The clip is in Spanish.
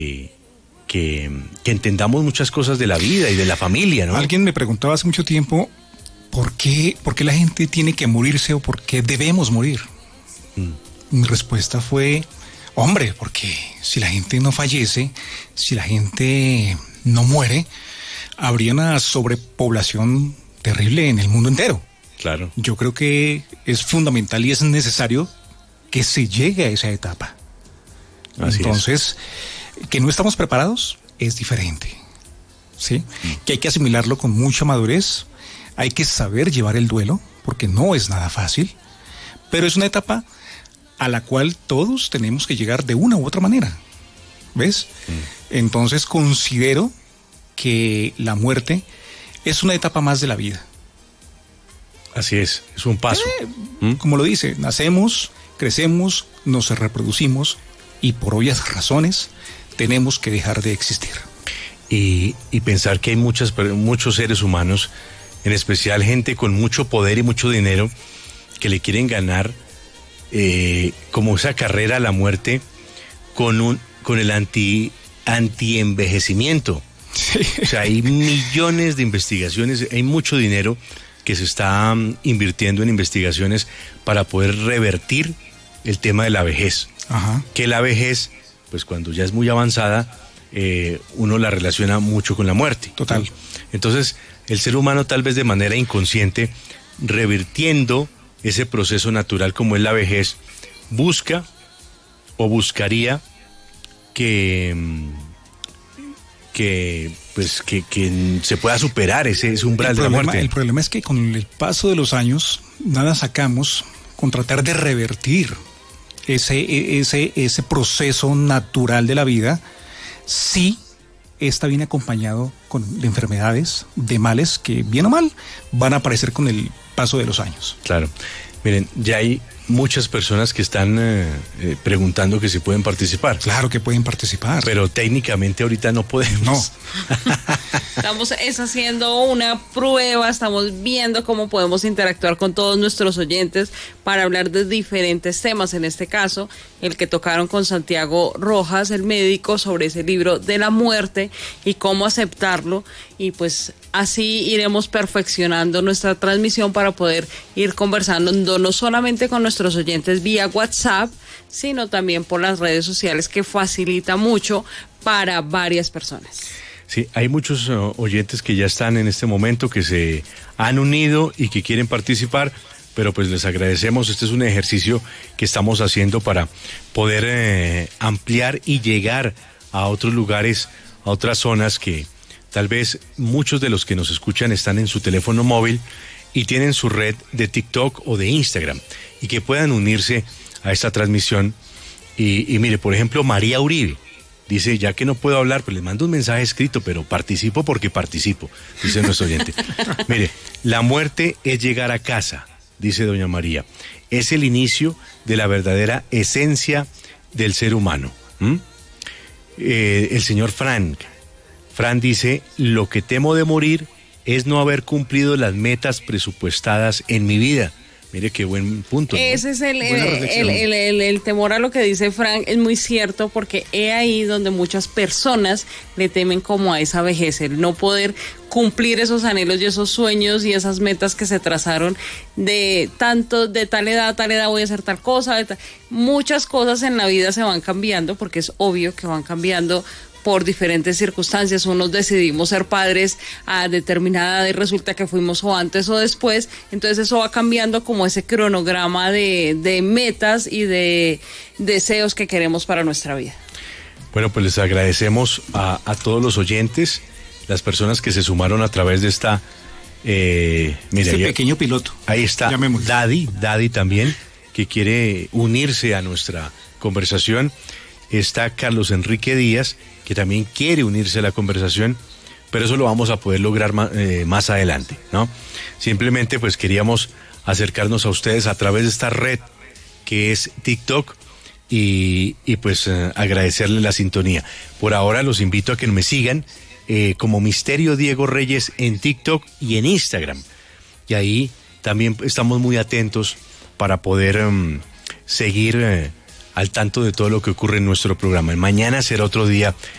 que entendamos muchas cosas de la vida y de la familia, ¿no? Alguien me preguntaba hace mucho tiempo ¿por qué la gente tiene que morirse o por qué debemos morir? Mi respuesta fue, hombre, porque si la gente no fallece, si la gente no muere, habría una sobrepoblación terrible en el mundo entero. Claro. Yo creo que es fundamental y es necesario que se llegue a esa etapa. Entonces, que no estamos preparados es diferente, ¿sí? Que hay que asimilarlo con mucha madurez, hay que saber llevar el duelo, porque no es nada fácil, pero es una etapa a la cual todos tenemos que llegar de una u otra manera, ¿ves? Entonces considero que la muerte es una etapa más de la vida. Así es un paso. Como lo dice, nacemos, crecemos, nos reproducimos y por obvias razones tenemos que dejar de existir. Y pensar que hay muchos seres humanos, en especial gente con mucho poder y mucho dinero, que le quieren ganar como esa carrera a la muerte con el anti-envejecimiento. Sí. O sea, hay millones de investigaciones, hay mucho dinero que se está invirtiendo en investigaciones para poder revertir el tema de la vejez. Ajá. Que la vejez, pues cuando ya es muy avanzada, uno la relaciona mucho con la muerte. Total. ¿No? Entonces, el ser humano tal vez de manera inconsciente, revirtiendo ese proceso natural como es la vejez, busca o buscaría que se pueda superar ese umbral de la muerte. El problema es que con el paso de los años nada sacamos con tratar de revertir ese proceso natural de la vida, si esta viene acompañado de enfermedades, de males que bien o mal van a aparecer con el paso de los años. Claro. Miren, ya hay muchas personas que están preguntando que si pueden participar. Claro que pueden participar. Pero técnicamente ahorita no podemos. No. Estamos haciendo una prueba, estamos viendo cómo podemos interactuar con todos nuestros oyentes para hablar de diferentes temas. En este caso, el que tocaron con Santiago Rojas, el médico, sobre ese libro de la muerte y cómo aceptarlo. Y pues así iremos perfeccionando nuestra transmisión para poder ir conversando no solamente con nuestros oyentes vía WhatsApp, sino también por las redes sociales, que facilita mucho para varias personas. Sí, hay muchos oyentes que ya están en este momento, que se han unido y que quieren participar, pero pues les agradecemos. Este es un ejercicio que estamos haciendo para poder ampliar y llegar a otros lugares, a otras zonas que tal vez muchos de los que nos escuchan están en su teléfono móvil y tienen su red de TikTok o de Instagram, y que puedan unirse a esta transmisión. Y mire, por ejemplo, María Uribe dice, ya que no puedo hablar, pues les mando un mensaje escrito, pero participo porque participo, dice nuestro oyente. Mire, la muerte es llegar a casa, dice doña María. Es el inicio de la verdadera esencia del ser humano. El señor Fran dice, lo que temo de morir es no haber cumplido las metas presupuestadas en mi vida. Mire qué buen punto, ¿no? Ese es el temor a lo que dice Frank, es muy cierto, porque es ahí donde muchas personas le temen como a esa vejez, el no poder cumplir esos anhelos y esos sueños y esas metas que se trazaron de tal edad voy a hacer tal cosa, muchas cosas en la vida se van cambiando, porque es obvio que van cambiando por diferentes circunstancias. Unos decidimos ser padres a determinada edad y resulta que fuimos o antes o después, entonces eso va cambiando como ese cronograma de metas y de deseos que queremos para nuestra vida. Bueno, pues les agradecemos a todos los oyentes, las personas que se sumaron a través de esta pequeño piloto. Ahí está Daddy también, que quiere unirse a nuestra conversación. Está Carlos Enrique Díaz, que también quiere unirse a la conversación, pero eso lo vamos a poder lograr más adelante, ¿no? Simplemente pues queríamos acercarnos a ustedes a través de esta red que es TikTok y pues agradecerles la sintonía. Por ahora los invito a que me sigan como Misterio Diego Reyes en TikTok y en Instagram. Y ahí también estamos muy atentos para poder seguir al tanto de todo lo que ocurre en nuestro programa. Mañana será otro día